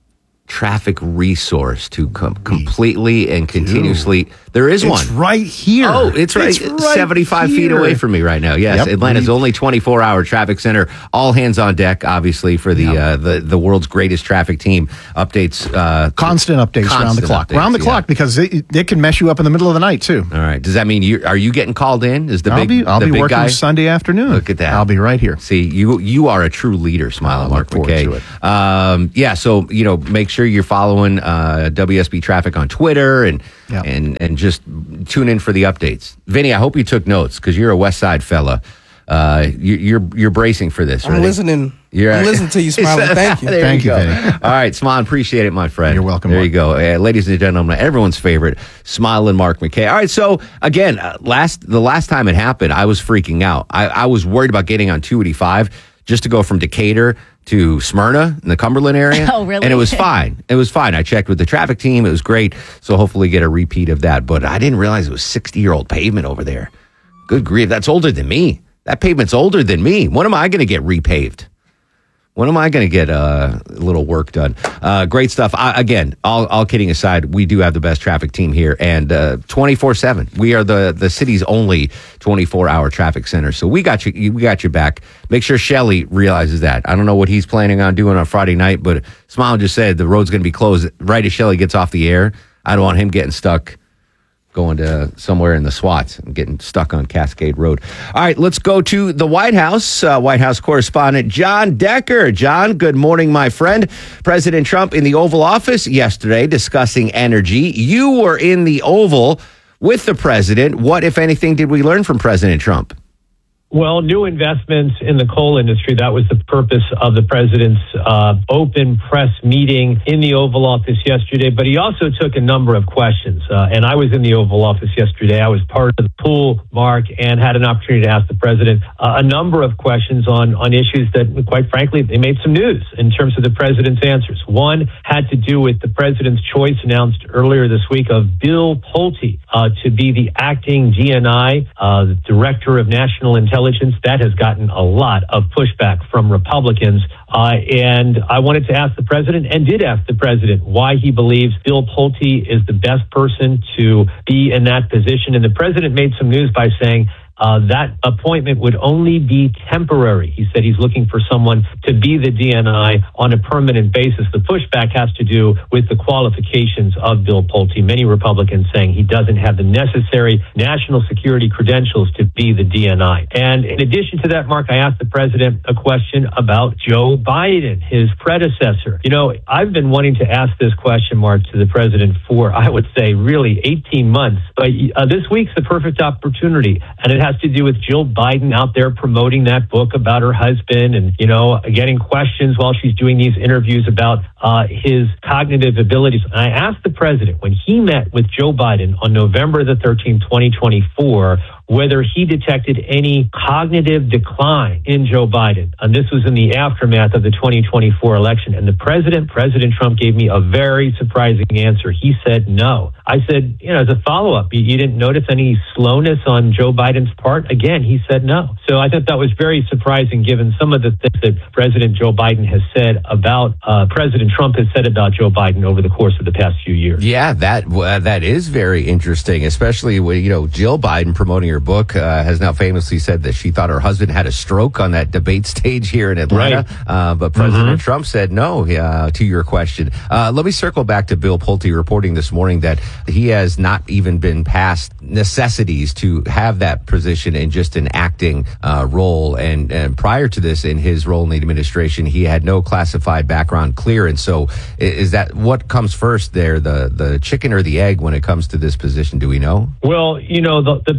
traffic resource to com- completely and continuously. There is It's one. right here. Oh, it's right, It's right seventy-five feet here. away from me right now. Yes, Yep. Atlanta's We- only twenty-four hour traffic center. All hands on deck, obviously, for the uh, the the world's greatest traffic team. Updates, uh, Constant updates around the constant clock. updates, Round the yeah. clock, because it, it can mess you up in the middle of the night, too. All right. Does that mean you are you getting called in? Is the I'll big be, I'll the be big working guy? Sunday afternoon. Look at that. I'll be right here. See, you you are a true leader, Smiling Mark forward McKay. to it. Um, yeah, so you know, make sure you're following uh, W S B Traffic on Twitter and Yeah. and and just tune in for the updates. Vinny, I hope you took notes because you're a West Side fella. Uh, you, you're you're bracing for this. I'm ready? listening. You're I'm listening to you, Smiling. Thank you. There Thank you, go. Vinny. All right, Smile, appreciate it, my friend. You're welcome, There Mark. you go. Uh, ladies and gentlemen, everyone's favorite, Smiling Mark McKay. All right, so again, uh, last the last time it happened, I was freaking out. I, I was worried about getting on two eighty-five just to go from Decatur to Smyrna in the Cumberland area. Oh, really? And it was fine. It was fine. I checked with the traffic team. It was great. So hopefully get a repeat of that. But I didn't realize it was sixty-year-old pavement over there. Good grief. That's older than me. That pavement's older than me. When am I going to get repaved? When am I going to get uh, a little work done? Uh, great stuff. I, again, all, all kidding aside, we do have the best traffic team here, and uh, twenty-four seven. We are the the city's only twenty-four hour traffic center. So we got you. We got your back. Make sure Shelley realizes that. I don't know what he's planning on doing on Friday night, but Smile just said the road's going to be closed right as Shelley gets off the air. I don't want him getting stuck going to somewhere in the SWATs and getting stuck on Cascade Road. All right, let's go to the White House. Uh, White House correspondent John Decker. John, good morning, my friend. President Trump in the Oval Office yesterday discussing energy. You were in the Oval with the president. What, if anything, did we learn from President Trump? Well, new investments in the coal industry. That was the purpose of the president's uh, open press meeting in the Oval Office yesterday. But he also took a number of questions. Uh, and I was in the Oval Office yesterday. I was part of the pool, Mark, and had an opportunity to ask the president uh, a number of questions on, on issues that, quite frankly, they made some news in terms of the president's answers. One had to do with the president's choice announced earlier this week of Bill Pulte uh, to be the acting D N I, uh, the Director of National Intelligence. That has gotten a lot of pushback from Republicans. Uh, and I wanted to ask the president, and did ask the president, why he believes Bill Pulte is the best person to be in that position. And the president made some news by saying Uh, that appointment would only be temporary. He said he's looking for someone to be the D N I on a permanent basis. The pushback has to do with the qualifications of Bill Pulte. Many Republicans saying he doesn't have the necessary national security credentials to be the D N I. And in addition to that, Mark, I asked the president a question about Joe Biden, his predecessor. You know, I've been wanting to ask this question, Mark, to the president for, I would say, really eighteen months. But uh, this week's the perfect opportunity. And it has to do with Jill Biden out there promoting that book about her husband and, you know, getting questions while she's doing these interviews about uh, his cognitive abilities. And I asked the president, when he met with Joe Biden on November the thirteenth, twenty twenty-four, whether he detected any cognitive decline in Joe Biden. And this was in the aftermath of the twenty twenty-four election. And the president, President Trump, gave me a very surprising answer. He said no. I said, you know, as a follow-up, you, you didn't notice any slowness on Joe Biden's part? Again, he said no. So I thought that was very surprising given some of the things that President Joe Biden has said about, uh, President Trump has said about Joe Biden over the course of the past few years. Yeah, that uh, that is very interesting, especially when, you know, Jill Biden promoting her book uh, has now famously said that she thought her husband had a stroke on that debate stage here in Atlanta. Right. Uh, but President Mm-hmm. Trump said no uh, to your question. Uh, let me circle back to Bill Pulte reporting this morning that he has not even been past necessities to have that position in just an acting uh, role. And, and prior to this, in his role in the administration, he had no classified background clearance. So is that what comes first there, the, the chicken or the egg when it comes to this position? Do we know? Well, you know, the, the position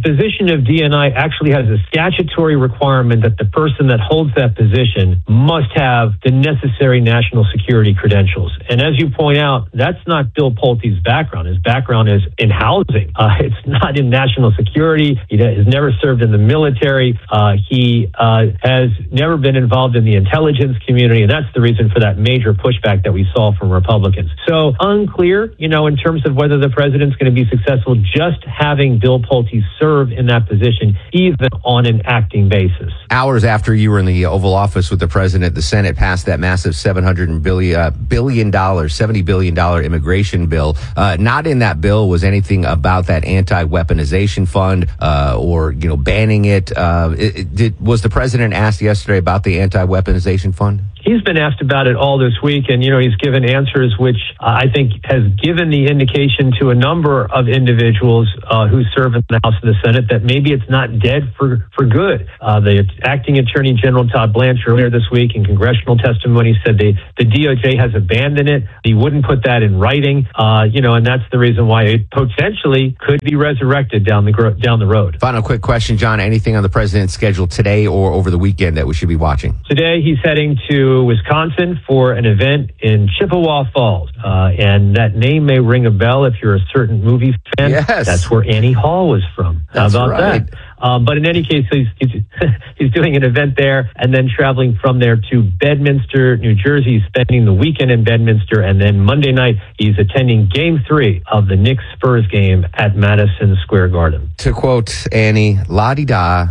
Department of D N I actually has a statutory requirement that the person that holds that position must have the necessary national security credentials. And as you point out, that's not Bill Pulte's background. His background is in housing. Uh, it's not in national security. He has never served in the military. Uh, he uh, has never been involved in the intelligence community, and that's the reason for that major pushback that we saw from Republicans. So unclear, you know, in terms of whether the president's going to be successful just having Bill Pulte serve in that position, even on an acting basis. Hours after you were in the Oval Office with the president, the Senate passed that massive seven hundred billion uh, billion dollars, seventy billion dollars immigration bill. Uh, not in that bill was anything about that anti-weaponization fund uh, or, you know, banning it. Uh, it, it did, was the president asked yesterday about the anti-weaponization fund? He's been asked about it all this week, and, you know, he's given answers which uh, I think has given the indication to a number of individuals uh, who serve in the House and the Senate that maybe it's not dead for, for good. Uh, the acting Attorney General Todd Blanche earlier this week in congressional testimony said they, the D O J has abandoned it. He wouldn't put that in writing, uh, you know, and that's the reason why it potentially could be resurrected down the gro- down the road. Final quick question, John. Anything on the president's schedule today or over the weekend that we should be watching? Today, he's heading to Wisconsin for an event in Chippewa Falls. Uh, and that name may ring a bell if you're a certain movie fan. Yes. That's where Annie Hall was from. That's How about right. that? Um, but in any case, he's, he's, he's doing an event there and then traveling from there to Bedminster, New Jersey. He's spending the weekend in Bedminster. And then Monday night, he's attending game three of the Knicks-Spurs game at Madison Square Garden. To quote Annie, la-di-da,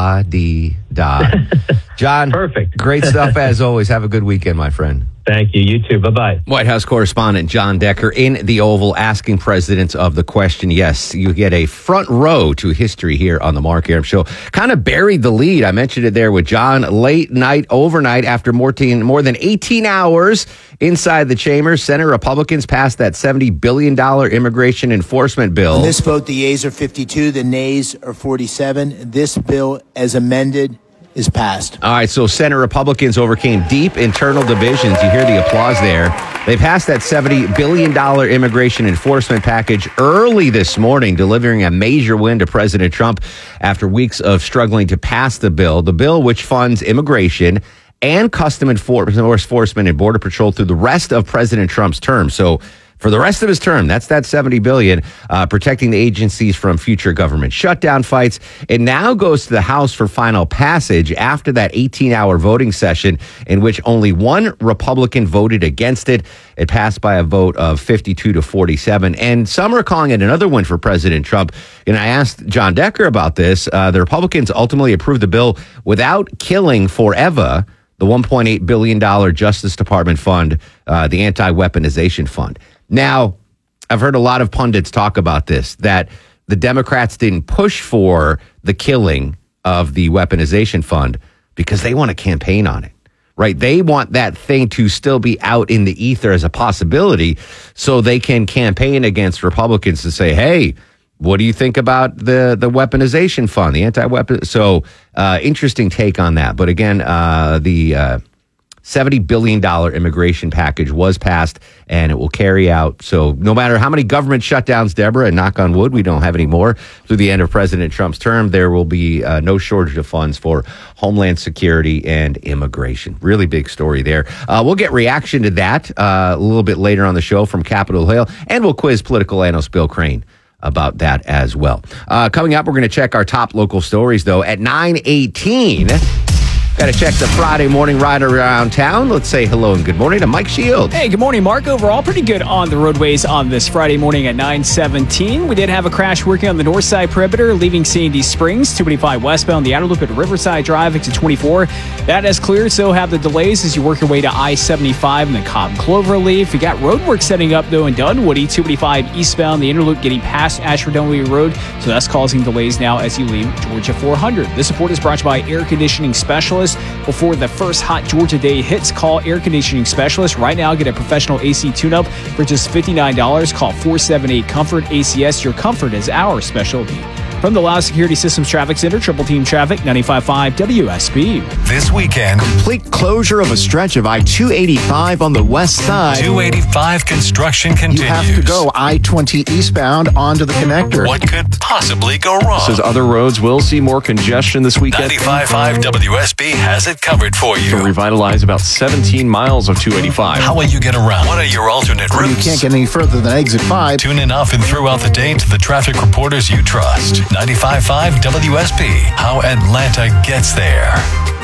la-di-da. John, perfect. Great stuff as always. Have a good weekend, my friend. Thank you. You too. Bye-bye. White House correspondent John Decker in the Oval asking presidents of the question. Yes, you get a front row to history here on the Mark Arum Show. Kind of buried the lead. I mentioned it there with John. Late night, overnight, after more, teen, more than eighteen hours inside the chamber, Senate Republicans passed that seventy billion dollars immigration enforcement bill. On this vote, the yeas are fifty-two, the nays are forty-seven. This bill, as amended, is passed. All right, so Senate Republicans overcame deep internal divisions. You hear the applause there. They passed that seventy billion dollars immigration enforcement package early this morning, delivering a major win to President Trump after weeks of struggling to pass the bill. The bill, which funds immigration and custom enforcement and border patrol through the rest of President Trump's term. So for the rest of his term, that's that seventy billion dollars, uh, protecting the agencies from future government shutdown fights. It now goes to the House for final passage after that eighteen-hour voting session in which only one Republican voted against it. It passed by a vote of fifty-two to forty-seven. And some are calling it another win for President Trump. And I asked John Decker about this. Uh, the Republicans ultimately approved the bill without killing forever the one point eight billion dollars Justice Department fund, uh, the anti-weaponization fund. Now, I've heard a lot of pundits talk about this, that the Democrats didn't push for the killing of the weaponization fund because they want to campaign on it, right? They want that thing to still be out in the ether as a possibility so they can campaign against Republicans to say, hey, what do you think about the, the weaponization fund, the anti-weapon? So uh, interesting take on that. But again, uh, the uh, seventy billion dollars immigration package was passed and it will carry out. So no matter how many government shutdowns, Deborah, and knock on wood, we don't have any more through the end of President Trump's term, there will be uh, no shortage of funds for Homeland Security and immigration. Really big story there. Uh, we'll get reaction to that uh, a little bit later on the show from Capitol Hill, and we'll quiz political analyst Bill Crane about that as well. Uh, coming up, we're going to check our top local stories, though, at nine eighteen. Got to check the Friday morning ride around town. Let's say hello and good morning to Mike Shield. Hey, good morning, Mark. Overall, pretty good on the roadways on this Friday morning at nine seventeen. We did have a crash working on the north side perimeter, leaving Sandy Springs, two eighty-five westbound, the outer loop at Riverside Drive, exit twenty-four. That has cleared, so have the delays as you work your way to I seventy-five and the Cobb Cloverleaf. We got roadwork setting up, though, in Dunwoody, two eighty-five eastbound, the inner loop getting past Ashford Dunwoody Road, so that's causing delays now as you leave Georgia four hundred. This support is brought to you by Air Conditioning Specialist. Before the first hot Georgia day hits, call Air Conditioning Specialist. Right now, get a professional A C tune-up for just fifty-nine dollars. Call four seven eight, COMFORT. A C S, your comfort is our specialty. From the Lao Security Systems Traffic Center, Triple Team Traffic, ninety-five point five W S B. This weekend, complete closure of a stretch of I two eighty-five on the west side. two eighty-five construction continues. You have to go I twenty eastbound onto the connector. What could possibly go wrong? Says other roads will see more congestion this weekend. ninety-five point five W S B has it covered for you. To revitalize about seventeen miles of two eighty-five. How will you get around? What are your alternate routes? You can't get any further than exit five. Tune in often throughout the day to the traffic reporters you trust. ninety-five point five W S B. How Atlanta gets there.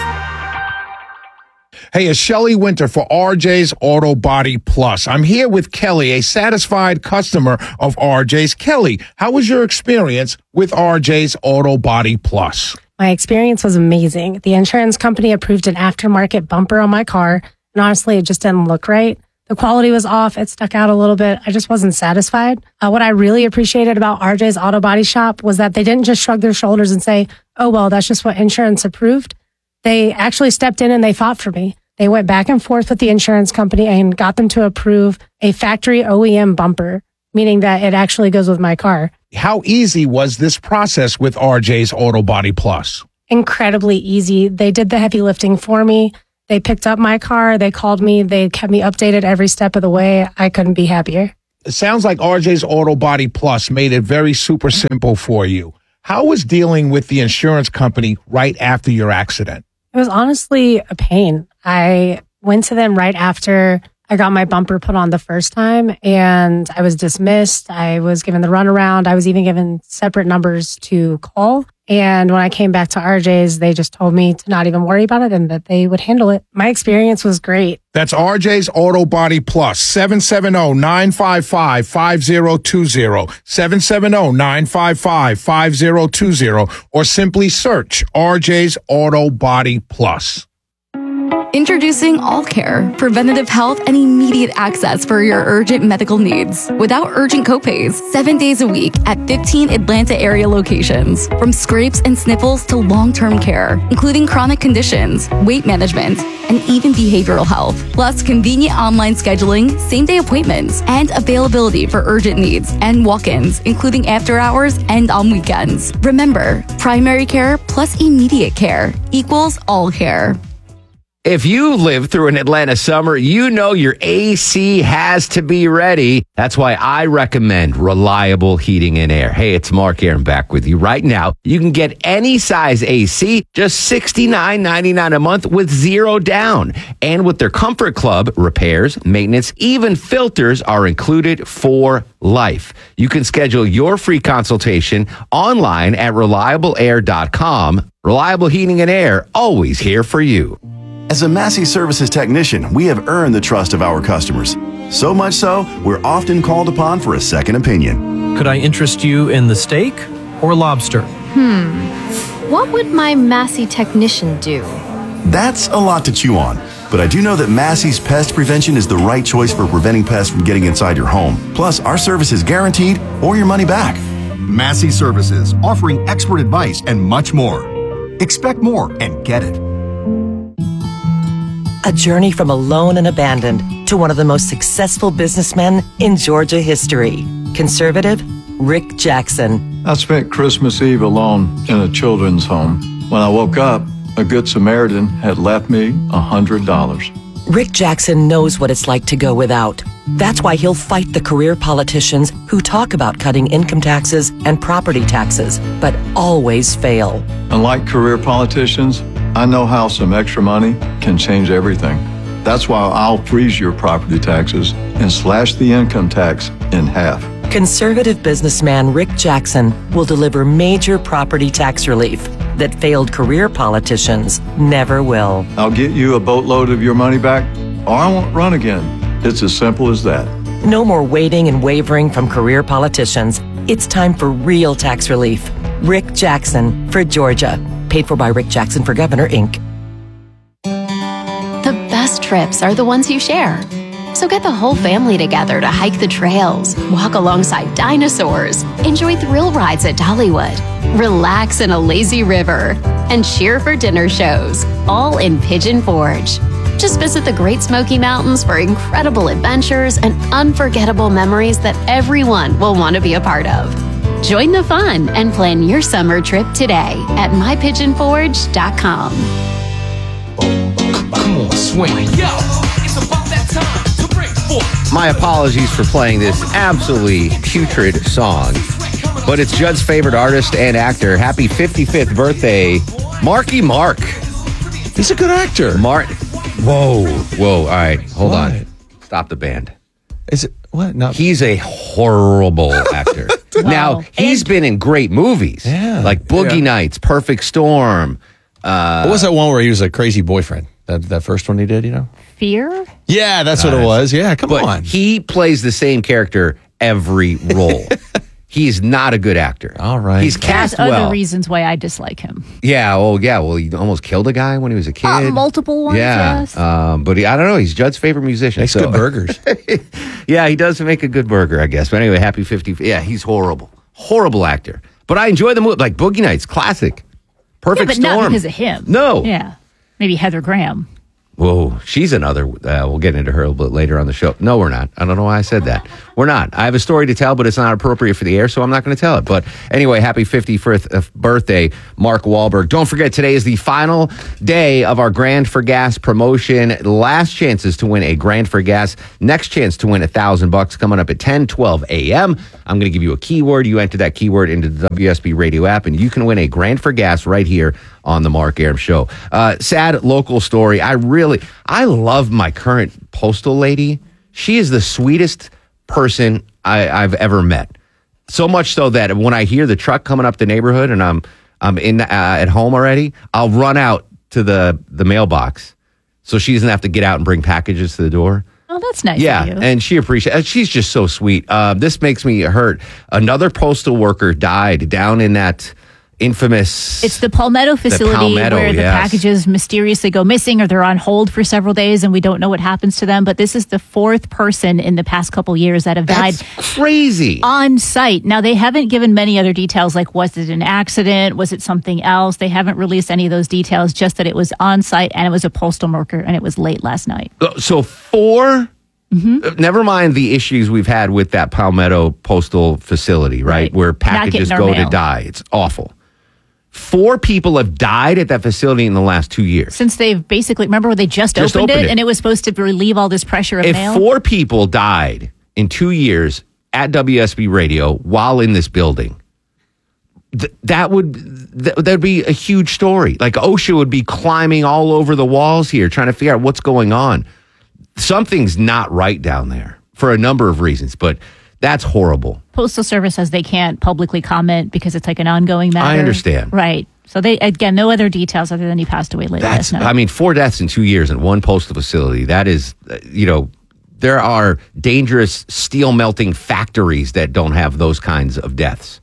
Hey, it's Shelley Winter for R J's Auto Body Plus. I'm here with Kelly, a satisfied customer of R J's. Kelly, how was your experience with R J's Auto Body Plus? My experience was amazing. The insurance company approved an aftermarket bumper on my car, and honestly, it just didn't look right. The quality was off. It stuck out a little bit. I just wasn't satisfied. Uh, what I really appreciated about R J's Auto Body Shop was that they didn't just shrug their shoulders and say, oh, well, that's just what insurance approved. They actually stepped in and they fought for me. They went back and forth with the insurance company and got them to approve a factory O E M bumper, meaning that it actually goes with my car. How easy was this process with R J's Auto Body Plus? Incredibly easy. They did the heavy lifting for me. They picked up my car. They called me. They kept me updated every step of the way. I couldn't be happier. It sounds like R J's Auto Body Plus made it very super simple for you. How was dealing with the insurance company right after your accident? It was honestly a pain. I went to them right after I got my bumper put on the first time, and I was dismissed. I was given the runaround. I was even given separate numbers to call. And when I came back to R J's, they just told me to not even worry about it and that they would handle it. My experience was great. That's R J's Auto Body Plus, seven seven zero, nine five five, five zero two zero, seven seven zero, nine five five, five zero two zero, or simply search R J's Auto Body Plus. Introducing All Care, preventative health and immediate access for your urgent medical needs without urgent copays, seven days a week at fifteen Atlanta area locations. From scrapes and sniffles to long-term care, including chronic conditions, weight management, and even behavioral health. Plus convenient online scheduling, same-day appointments, and availability for urgent needs and walk-ins, including after hours and on weekends. Remember, primary care plus immediate care equals All Care. If you live through an Atlanta summer, you know your A C has to be ready. That's why I recommend Reliable Heating and Air. Hey, it's Mark Aaron back with you right now. You can get any size A C, just sixty-nine ninety-nine a month with zero down. And with their Comfort Club, repairs, maintenance, even filters are included for life. You can schedule your free consultation online at reliable air dot com. Reliable Heating and Air, always here for you. As a Massey Services technician, we have earned the trust of our customers. So much so, we're often called upon for a second opinion. Could I interest you in the steak or lobster? Hmm. What would my Massey technician do? That's a lot to chew on. But I do know that Massey's Pest Prevention is the right choice for preventing pests from getting inside your home. Plus, our service is guaranteed or your money back. Massey Services, offering expert advice and much more. Expect more and get it. A journey from alone and abandoned to one of the most successful businessmen in Georgia history. Conservative Rick Jackson. I spent Christmas Eve alone in a children's home. When I woke up, a Good Samaritan had left me one hundred dollars. Rick Jackson knows what it's like to go without. That's why he'll fight the career politicians who talk about cutting income taxes and property taxes, but always fail. Unlike career politicians, I know how some extra money can change everything. That's why I'll freeze your property taxes and slash the income tax in half. Conservative businessman Rick Jackson will deliver major property tax relief that failed career politicians never will. I'll get you a boatload of your money back, or I won't run again. It's as simple as that. No more waiting and wavering from career politicians. It's time for real tax relief. Rick Jackson for Georgia. Paid for by Rick Jackson for Governor, Incorporated. The best trips are the ones you share. So get the whole family together to hike the trails, walk alongside dinosaurs, enjoy thrill rides at Dollywood, relax in a lazy river, and cheer for dinner shows, all in Pigeon Forge. Just visit the Great Smoky Mountains for incredible adventures and unforgettable memories that everyone will want to be a part of. Join the fun and plan your summer trip today at my pigeon forge dot com. Come on, swing. Yo, it's about that time to break forth. My apologies for playing this absolutely putrid song, but it's Judd's favorite artist and actor. Happy fifty-fifth birthday, Marky Mark. He's a good actor. Mark. Whoa, whoa. All right, hold What? on. Stop the band. Is it what? No. He's a horrible actor. Now, he's been in great movies. Yeah. Like Boogie Yeah. Nights, Perfect Storm. Uh, What was that one where he was a crazy boyfriend? That that first one he did, you know? Fear? Yeah, that's what it was. Yeah, come but on. He plays the same character every role. He's not a good actor. All right. He's cast There's well. other reasons why I dislike him. Yeah, oh yeah. Well, he almost killed a guy when he was a kid. Uh, multiple ones, Yeah, yes. um, but he, I don't know. He's Judd's favorite musician. Makes so- good burgers. Yeah, he does make a good burger, I guess. But anyway, happy fifty. Yeah, he's horrible, horrible actor. But I enjoy the movie, like Boogie Nights, classic, Perfect yeah, but Storm. not because of him. No. Yeah. Maybe Heather Graham. Whoa, she's another. Uh, we'll get into her a little bit later on the show. No, we're not. I don't know why I said that. We're not. I have a story to tell, but it's not appropriate for the air, so I'm not going to tell it. But anyway, happy fifty-fifth birthday, Mark Wahlberg. Don't forget, today is the final day of our Grand for Gas promotion. Last chances to win a Grand for Gas. Next chance to win a thousand bucks coming up at ten twelve a.m. I'm going to give you a keyword. You enter that keyword into the W S B radio app, and you can win a Grand for Gas right here on the Mark Arum Show. Uh, sad local story. I really, I love my current postal lady. She is the sweetest person I, I've ever met. So much so that when I hear the truck coming up the neighborhood and I'm I'm in uh, at home already, I'll run out to the the mailbox so she doesn't have to get out and bring packages to the door. Oh, that's nice Yeah, of you. and she appreciates. She's just so sweet. Uh, this makes me hurt. Another postal worker died down in that infamous. It's the Palmetto facility Palmetto, where the yes. packages mysteriously go missing or they're on hold for several days and we don't know what happens to them. But this is the fourth person in the past couple years that have That's died crazy on site. Now, they haven't given many other details like was it an accident? Was it something else? They haven't released any of those details, just that it was on site and it was a postal worker and it was late last night. So four. Mm-hmm. Uh, Never mind the issues we've had with that Palmetto postal facility, right? Right. Where Not packages getting our go to mail. die. It's awful. Four people have died at that facility in the last two years. Since they've basically, remember when they just, Just opened, opened it, it. and it was supposed to relieve all this pressure of If mail? four people died in two years at W S B Radio while in this building, th- that would th- that'd be a huge story. Like OSHA would be climbing all over the walls here trying to figure out what's going on. Something's not right down there for a number of reasons, but that's horrible. Postal Service says they can't publicly comment because it's like an ongoing matter. I understand. Right. So they, again, no other details other than he passed away late That's, last night. I mean, four deaths in two years in one postal facility. That is, uh, you know, there are dangerous steel melting factories that don't have those kinds of deaths.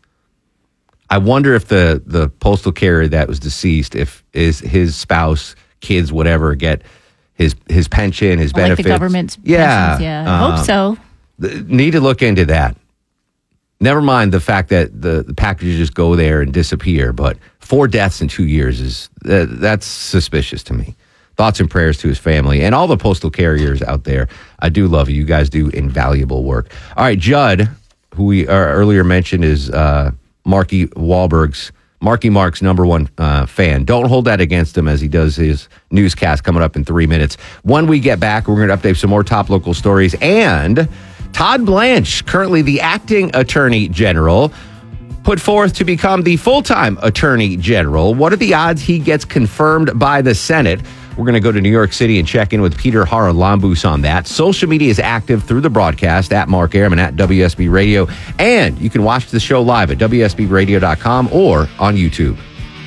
I wonder if the, the postal carrier that was deceased, if is his spouse, kids, whatever, get his his pension, his like benefits. the government's yeah, pensions, yeah. I hope Um, so. th- Need to look into that. Never mind the fact that the, the packages just go there and disappear, but four deaths in two years is uh, that's suspicious to me. Thoughts and prayers to his family and all the postal carriers out there. I do love you. You guys do invaluable work. All right, Judd, who we uh, earlier mentioned is uh, Marky Wahlberg's, Marky Mark's number one uh, fan. Don't hold that against him as he does his newscast coming up in three minutes. When we get back, we're going to update some more top local stories. And Todd Blanche, currently the acting attorney general, put forth to become the full-time attorney general. What are the odds he gets confirmed by the Senate? We're going to go to New York City and check in with Peter Haralambous on that. Social media is active through the broadcast at Mark Arum and at W S B Radio. And you can watch the show live at W S B radio dot com or on YouTube.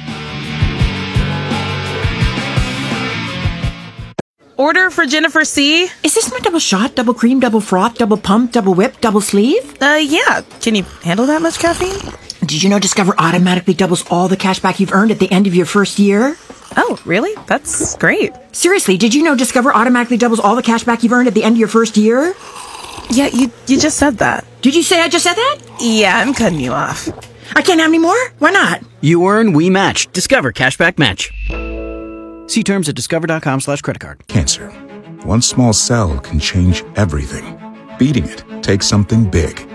Order for Jennifer C. Is this my double shot, double cream, double froth, double pump, double whip, double sleeve? Uh, yeah. Can you handle that much caffeine? Did you know Discover automatically doubles all the cash back you've earned at the end of your first year? Oh, really? That's great. Seriously, did you know Discover automatically doubles all the cash back you've earned at the end of your first year? Yeah, you you just said that. Did you say I just said that? Yeah, I'm cutting you off. I can't have any more? Why not? You earn, we match. Discover Cashback Match. See terms at discover.com slash credit card. Cancer. One small cell can change everything. Beating it takes something big.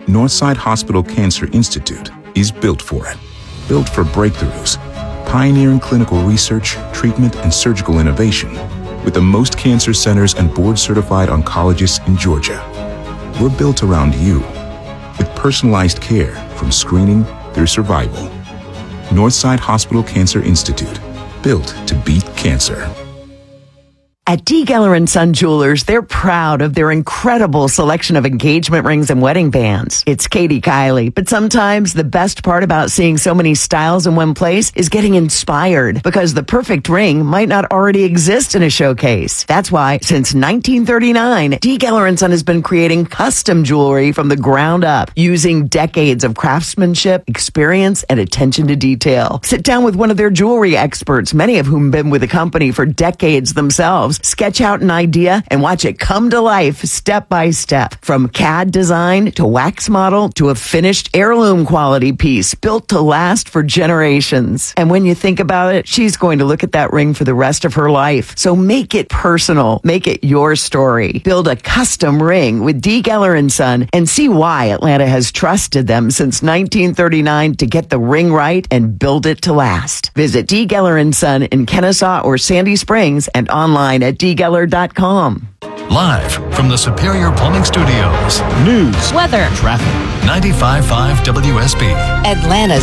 Northside Hospital Cancer Institute is built for it. Built for breakthroughs, pioneering clinical research, treatment, and surgical innovation with the most cancer centers and board-certified oncologists in Georgia. We're built around you with personalized care from screening through survival. Northside Hospital Cancer Institute, built to beat cancer. At D. Geller and Son Jewelers, they're proud of their incredible selection of engagement rings and wedding bands. It's Katie Kiley, but sometimes the best part about seeing so many styles in one place is getting inspired, because the perfect ring might not already exist in a showcase. That's why, since nineteen thirty-nine, D. Geller and Son has been creating custom jewelry from the ground up, using decades of craftsmanship, experience, and attention to detail. Sit down with one of their jewelry experts, many of whom have been with the company for decades themselves. Sketch out an idea and watch it come to life step by step. From C A D design to wax model to a finished heirloom quality piece built to last for generations. And when you think about it, she's going to look at that ring for the rest of her life. So make it personal. Make it your story. Build a custom ring with D. Geller and Son and see why Atlanta has trusted them since nineteen thirty-nine to get the ring right and build it to last. Visit D. Geller and Son in Kennesaw or Sandy Springs and online at d geller dot com. Live from the Superior Plumbing Studios. News, weather, traffic. ninety-five point five W S B. Atlanta's